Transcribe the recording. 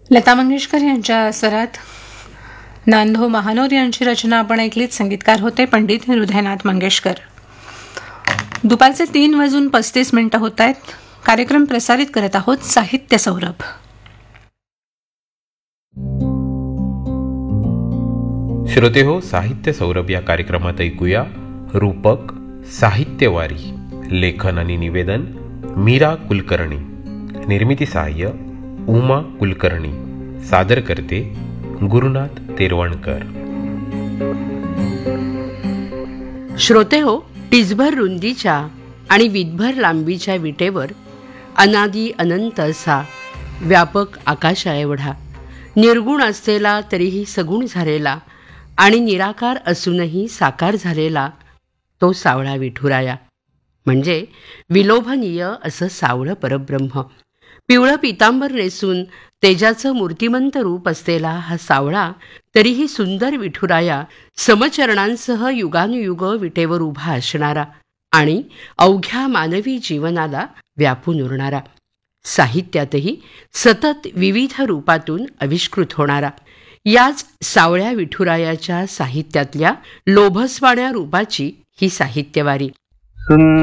लता मंगेशकर यांच्या स्वरात नांदो महानोर यांची रचना आपण ऐकलीत. संगीतकार होते पंडित हृदयनाथ मंगेशकर. दुपारचे 3:35 होत आहेत. कार्यक्रम प्रसारित करत आहोत साहित्य सौरभ. श्रोते हो, साहित्य सौरभ या कार्यक्रमात ऐकूया रूपक साहित्यवारी. लेखन आणि निवेदन मीरा कुलकर्णी. निर्मिती सहाय्य उमा कुलकर्णी. सादर करते गुरुनाथ तेरवणकर. श्रोते हो, टिचभर रुंदीच्या आणि वीटभर लांबीच्या विटेवर अनादी अनंत असा व्यापक आकाशा एवढा निर्गुण असलेला तरीही सगुण झालेला आणि निराकार असूनही साकार झालेला तो सावळा विठुराया म्हणजे विलोभनीय असं सावळं परब्रह्म. पिवळं पितांबर नेसून तेजाचं मूर्तिमंत रूप असलेला हा सावळा तरीही सुंदर विठुराया समचरणांसह युगानुयुग विटेवर उभा असणारा आणि अवघ्या मानवी जीवनाला व्यापून उरणारा, साहित्यातही सतत विविध रूपातून आविष्कृत होणारा, याच सावळ्या विठुरायाच्या साहित्यातल्या लोभसवाण्या रूपाची ही साहित्यवारी.